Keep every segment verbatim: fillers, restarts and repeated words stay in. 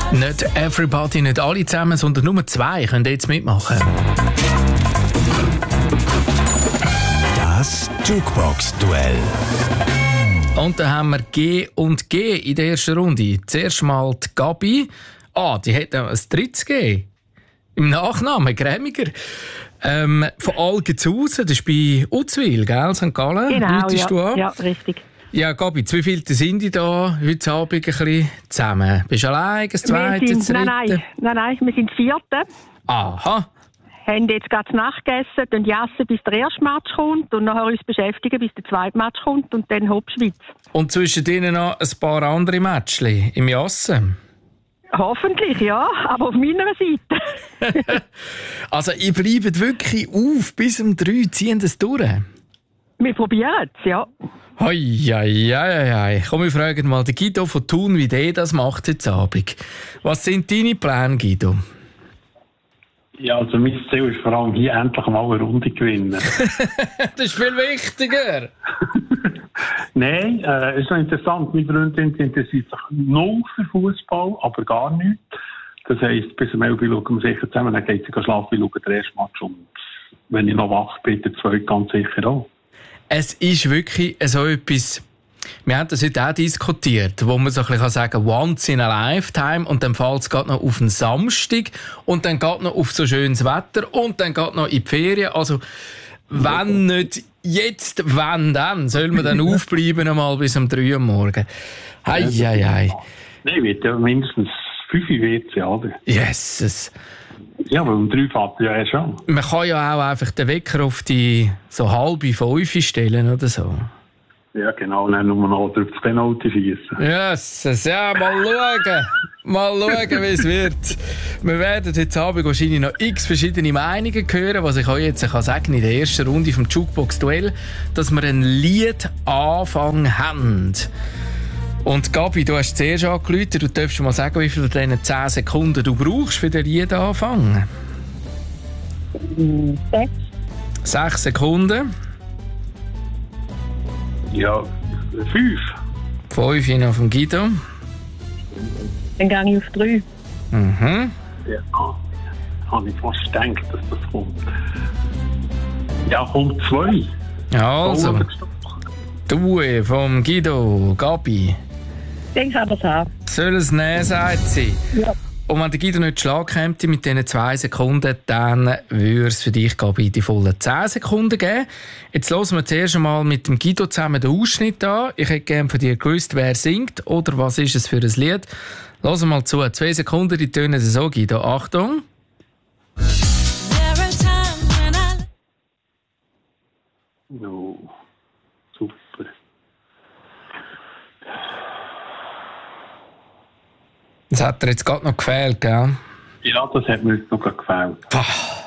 Nicht everybody, nicht alle zusammen, sondern nur zwei können jetzt mitmachen. Das Jukebox-Duell. Und dann haben wir G und G in der ersten Runde. Zuerst mal die Gabi. Ah, die hat noch ein drittes G. Im Nachnamen, Grämiger. Ähm, von Algenzhausen, das ist bei Uzwil, gell, Sankt Gallen? Genau, ja. Du an? Ja, richtig. Ja, Gabi, wie viele sind die da heute Abend ein bisschen zusammen? Bist du allein, das zweite, wir das sind, dritte? nein, nein, nein, nein, wir sind Vierte. Aha. Haben jetzt gerade Nacht gegessen, dann jassen, bis der erste Match kommt und nachher uns beschäftigen, bis der zweite Match kommt und dann hopp Schweiz. Und zwischen denen noch ein paar andere Matchli im Jassen? Hoffentlich, ja, aber auf meiner Seite. Also, ihr bleibt wirklich auf bis um drei, ziehen das durch? Wir probieren es, ja. Hoi, hoi, hoi, hoi. Komm, wir fragen mal den Guido von Thun, wie der das macht heute Abend. Was sind deine Pläne, Guido? Ja, also mein Ziel ist vor allem hier endlich mal eine Runde gewinnen. Das ist viel wichtiger. Nein, äh, es ist noch interessant. Meine Freundin interessiert sich null für Fußball, aber gar nicht. Das heisst, bis um elf Uhr schauen wir sicher zusammen, dann geht sie schlafen, wir schauen den ersten Match und wenn ich noch wach bin, der zweite ganz sicher auch. Es ist wirklich so etwas, wir haben das heute auch diskutiert, wo man so ein bisschen sagen kann, once in a lifetime und dann fällt es gerade noch auf den Samstag und dann geht noch auf so schönes Wetter und dann geht noch in die Ferien. Also, wenn nicht jetzt, wenn dann, soll man dann aufbleiben einmal bis um drei Uhr morgen. Hei, hei, hei. Nein, wird ja mindestens fünf wird ja, oder? Yes. Ja, aber um drei fährt ja erst an. Man kann ja auch einfach den Wecker auf die so halbe fünf stellen oder so. Ja, genau, dann nur noch auf das Penalty schießen. Yes, ja, mal schauen. Mal schauen, wie es wird. Wir werden heute Abend wahrscheinlich noch x verschiedene Meinungen hören, was ich euch jetzt kann sagen in der ersten Runde vom Jukebox-Duell, dass wir einen Liedanfang haben. Und Gabi, du hast zuerst angerufen, du darfst mal sagen, wie viel von diesen zehn Sekunden du brauchst für den Liedanfang. Sechs. Sechs Sekunden. Ja, fünf. Fünf noch vom Guido. Dann gehe ich auf drei. Mhm. Ja, habe ich fast gedacht, dass das kommt. Ja, kommt zwei. Also, du vom Guido, Gabi. Dann kann das haben. Soll es nehmen, sagt sie. Ja. Und wenn der Guido nicht Schlag käme mit diesen zwei Sekunden, dann würde es für dich, Gabi, die vollen zehn Sekunden geben. Jetzt hören wir zuerst einmal mit dem Guido zusammen den Ausschnitt an. Ich hätte gerne von dir gewusst, wer singt oder was ist es für ein Lied. Hören wir mal zu. Zwei Sekunden, die tönen so, Guido. Achtung. No. Super. Das hat dir jetzt gerade noch gefehlt, gell? Ja, das hat mir jetzt noch gefällt. Pah.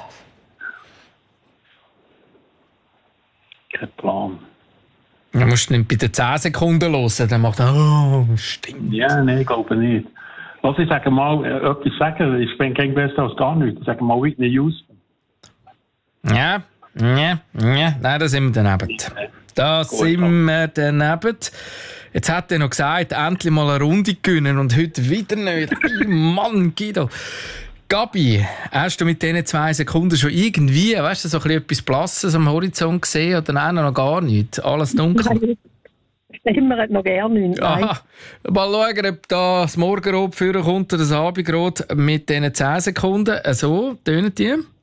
Kein Plan. Du musst nicht bei den zehn Sekunden hören, dann macht er, oh, stimmt. Ja, nein, ich glaube nicht. Lass ich sagen mal, äh, etwas sagen, ich bin kein besser als gar nichts. Sag mal Whitney Houston. Ja, ja, ja, nein, da sind wir daneben. Da Gut, sind wir daneben. Jetzt hat er noch gesagt, endlich mal eine Runde gewinnen und heute wieder nicht. Hey, Mann, Guido. Gabi, hast du mit diesen zwei Sekunden schon irgendwie, weißt du, so ein bisschen etwas Blasses am Horizont gesehen oder nein, noch gar nichts? Alles dunkel? Stimmen wir noch gerne nicht. Aha. Mal schauen, ob da das Morgenrot führen kommt oder das Abendrot mit diesen zehn Sekunden. So, tönen die?